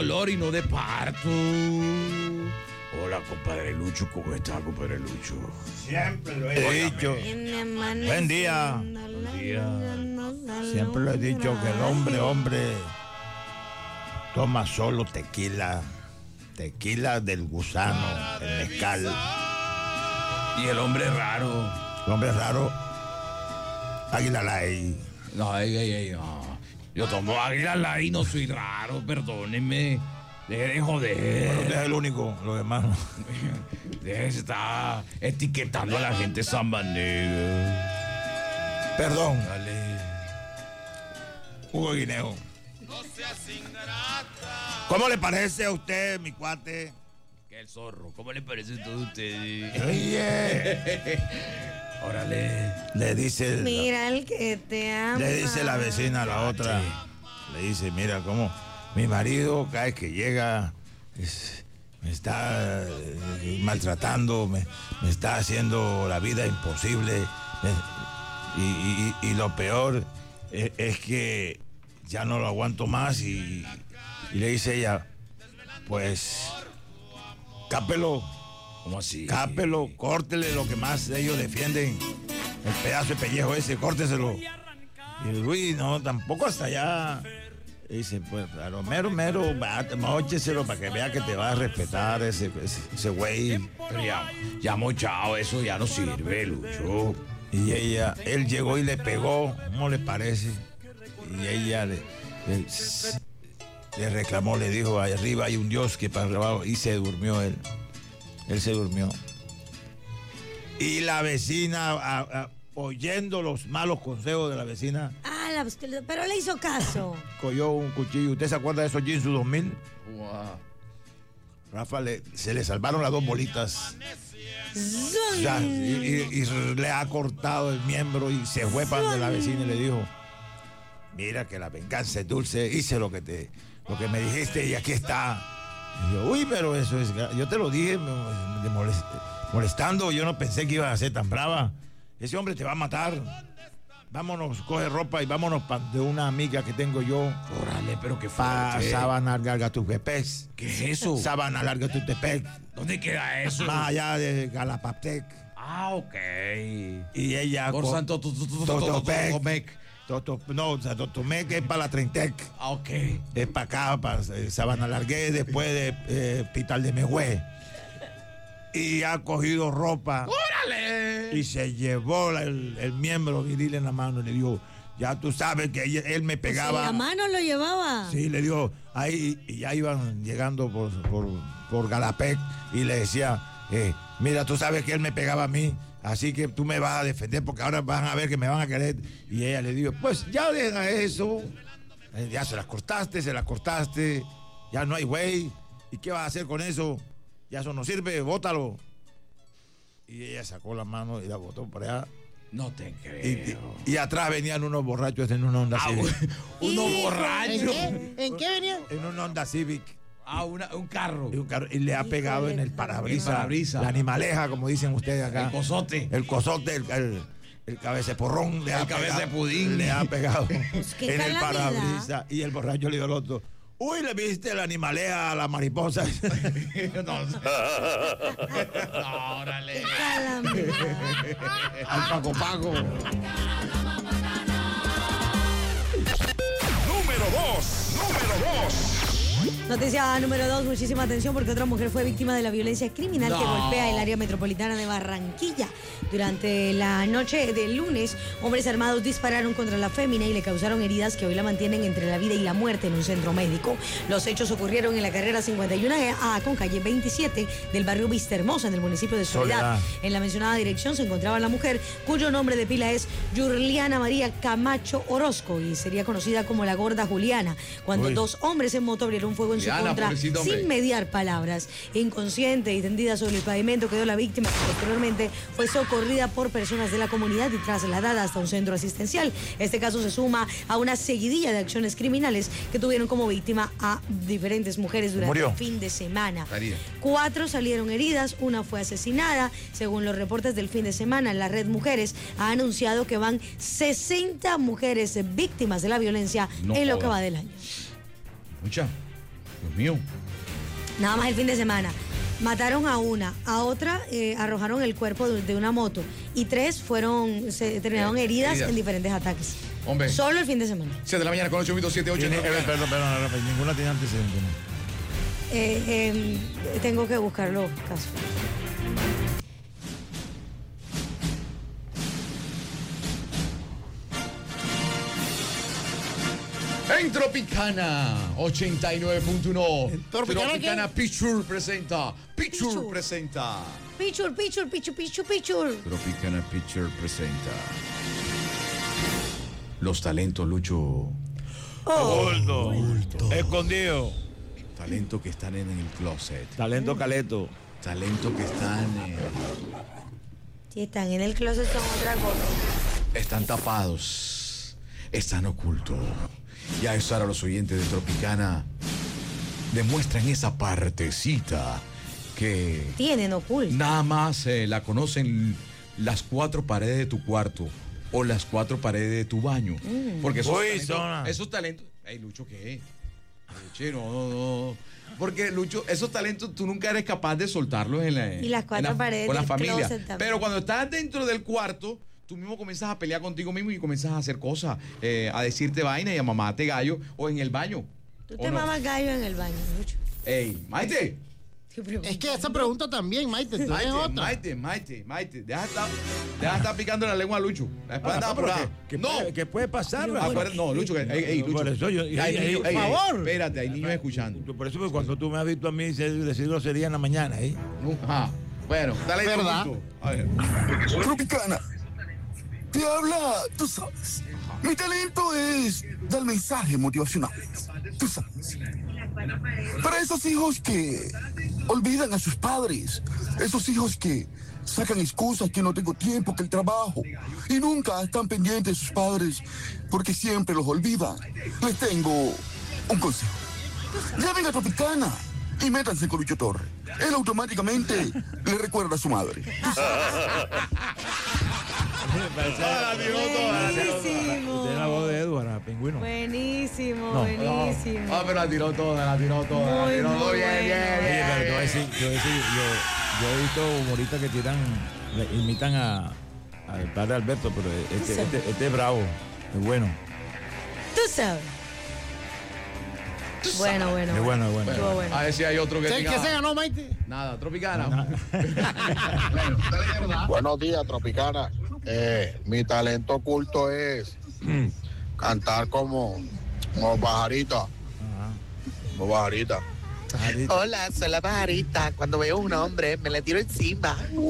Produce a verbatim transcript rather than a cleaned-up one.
dolor y no de parto. Hola, compadre Lucho, ¿cómo está, compadre Lucho? Siempre lo he dicho. Buen día. Buen día. Siempre lo he dicho que el hombre, hombre, toma solo tequila. Tequila del gusano, el mezcal. Y el hombre raro. El hombre raro, Águila Light. No, ay, ay, ay, no. Yo tomo Águila Light y no soy raro, perdónenme. Deje de joder. Pero usted es el único, los demás no. Deje de estar etiquetando a la gente de esa manera. Perdón. Dale. Hugo Guineo. ¿Cómo le parece a usted, mi cuate? Que el zorro, ¿cómo le parece todo a usted? Oye. Órale. Le dice. Mira el que te ama. Le dice la vecina a la otra. Le dice, mira cómo mi marido cada vez que llega es, me está eh, maltratando, me, me está haciendo la vida imposible. Me, y, y, y lo peor es, es que ya no lo aguanto más y, y le dice ella, pues cápelo. ¿Cómo así? Cápelo, córtele lo que más ellos defienden. El pedazo de pellejo ese, córteselo. Y el Luis, no, tampoco hasta allá. Y dice, pues, a lo mero, mero, mócheselo para que vea que te va a respetar ese, ese, ese güey. Pero ya, ya mochado, eso ya no sirve, Lucho. Y ella, él llegó y le pegó, ¿cómo le parece? Y ella le, le, le reclamó, le dijo, ahí arriba hay un Dios que para abajo, y se durmió él. Él se durmió. Y la vecina, a, a, oyendo los malos consejos de la vecina, Ah, la, pero le hizo caso. cogió un cuchillo. ¿Usted se acuerda de esos Jinsu dos mil? Wow. Rafa, le, se le salvaron las dos bolitas. O sea, y, y, y le ha cortado el miembro y se fue para donde la vecina y le dijo, mira que la venganza es dulce, hice lo que te, lo que me dijiste y aquí está. Y yo, uy, pero eso es, yo te lo dije me, me molest, molestando, yo no pensé que ibas a ser tan brava. Ese hombre te va a matar. Vámonos, coge ropa y vámonos pa, de una amiga que tengo yo. Órale, pero qué Pa fuerte. Sabana Larga Tutepec. ¿Qué es eso? Sabana Larga Tutepec. ¿Dónde queda eso? Más allá de Galapaptec. Ah, ok. Y ella. Por con- Santo Totopec. Totopec. Toto- no, o sea, Totomec es para la Trintec. Ah, ok. Es para acá, para eh, Sabana Largué, después de eh, Pital de Mehue. Y ha cogido ropa. ¡Órale! Y se llevó la- el, el miembro viril en la mano y le dijo, ya tú sabes que ella- él me pegaba. Si la mano lo llevaba. Sí, le dijo, ahí, y ya iban llegando por, por, por Galapec y le decía, eh, mira, tú sabes que él me pegaba a mí, así que tú me vas a defender porque ahora van a ver que me van a querer. Y ella le dijo, pues ya deja eso, eh, ya se las cortaste, se las cortaste, ya no hay güey, ¿y qué vas a hacer con eso? Ya eso no sirve, bótalo. Y ella sacó la mano y la botó por allá. No te Y, creo. y- y atrás venían unos borrachos en una Honda Ah, Civic. uno Hijo, borracho. ¿En qué? ¿En qué venía? En una Honda Civic. Ah, una, un carro. Y, un carro- y le ha Híjole, pegado en el el parabrisas, parabrisas. la animaleja, como dicen ustedes acá. El cosote. El cosote, el, el, el cabeceporrón, le El ha cabeza pegado, de pudín. le ha pegado Pues, qué en el calamidad. parabrisas. Y el borracho le dijo al otro, uy, le viste la animaleja a la mariposa. no, no, órale. Calamidad. Al Paco Paco. Número dos. Número dos. Noticia número dos, muchísima atención porque otra mujer fue víctima de la violencia criminal No. que golpea el área metropolitana de Barranquilla. Durante la noche del lunes, hombres armados dispararon contra la fémina y le causaron heridas que hoy la mantienen entre la vida y la muerte en un centro médico. Los hechos ocurrieron en la carrera cincuenta y uno A con calle veintisiete del barrio Vistahermosa en el municipio de Soledad. Soledad. En la mencionada dirección se encontraba la mujer cuyo nombre de pila es Yurliana María Camacho Orozco y sería conocida como la Gorda Juliana. Cuando Uy. dos hombres en moto abrieron fuego en su Juliana, contra pobrecito hombre. sin mediar palabras. Inconsciente y tendida sobre el pavimento quedó la víctima que posteriormente fue socorrida por personas de la comunidad y trasladada hasta un centro asistencial. Este caso se suma a una seguidilla de acciones criminales que tuvieron como víctima a diferentes mujeres durante Murió. el fin de semana. María. Cuatro salieron heridas, una fue asesinada. Según los reportes del fin de semana, la Red Mujeres ha anunciado que van sesenta mujeres víctimas de la violencia No en lo joda. que va del año. Mucha. Dios mío. Nada más el fin de semana. Mataron a una, a otra eh, arrojaron el cuerpo de, de una moto y tres fueron, se terminaron Eh, heridas, heridas. en diferentes ataques. Hombre. Solo el fin de semana. siete de la mañana con ocho minutos, siete, ocho. Tiene- eh, perdón, perdón, Rafa, ninguna tiene antecedentes. ¿no? Eh, eh, tengo que buscar los casos. En Tropicana ochenta y nueve punto uno. ¿En Tropicana Tropicana Picture presenta. Picture Picture. presenta. Pichur, pichur, pichur, pichur, pichur. Tropicana Picture presenta. Los talentos, Lucho. Gordo, escondido, Talentos que están en el closet. talento caleto. Talentos que están. eh, Si están en el closet son otra cosa. están tapados. Están ocultos. Y a eso ahora los oyentes de Tropicana demuestran esa partecita que Tienen oculto. nada más eh, la conocen las cuatro paredes de tu cuarto o las cuatro paredes de tu baño. Porque esos Uy, talentos, zona. esos talentos. Ey, Lucho, ¿qué? Lucho, no, no, no. Porque, Lucho, esos talentos tú nunca eres capaz de soltarlos en la. Y las cuatro en la- paredes con la del familia. closet también. Pero cuando estás dentro del cuarto, tú mismo comienzas a pelear contigo mismo y comienzas a hacer cosas, eh, a decirte vaina y a mamarte gallo o en el baño. Tú ¿O te no? mamas gallo en el baño, Lucho. Ey, Maite. Es que esa pregunta también, Maite, tú Maite, tienes otra. Maite, Maite, Maite, deja de estar, deja de estar picando la lengua a Lucho. La espalda anda Ah, pero apurada. que, que No, puede, que puede pasar, Pero Rafa. Ah, pero- no, Lucho, que, ey, ey, Lucho. Por eso yo- Hay ey, ey, niños- por ey, ey, favor. espérate, hay niños escuchando. Por eso, pues, cuando tú me has visto a mí decir decir grosería en la mañana, ¿eh? Ajá. Bueno, dale ahí tu ¿Verdad? punto. A ver. Tropicana, te habla, tú sabes. Mi talento es dar mensajes motivacionales, tú sabes. Para esos hijos que olvidan a sus padres, esos hijos que sacan excusas que no tengo tiempo, que el trabajo, y nunca están pendientes de sus padres porque siempre los olvidan. Les tengo un consejo. Llamen a Tropicana y métanse con Lucho Torre. Él automáticamente le recuerda a su madre. Buenísimo. Tiene la voz de Edward, pingüino. Buenísimo, No. buenísimo. Ah, pero la tiró toda, la tiró toda, Muy, la tiró muy toda. Bien, bueno. bien, Oye, bien. pero te voy a decir, te voy a decir, yo, yo he visto humoristas que tiran, le imitan a, al padre Alberto, pero este, Sí. este, este es bravo, es bueno, Tú sabes. Bueno, bueno. es bueno, es bueno. Estuvo bueno. A ver si hay otro que ¿Qué, diga. qué se ganó, Maite? Nada, Tropicana. Buenos días, Tropicana. Eh, mi talento oculto es cantar como, como pajarita. Como pajarita. Ahorita. Hola, soy la pajarita. Cuando veo un hombre, me le tiro encima.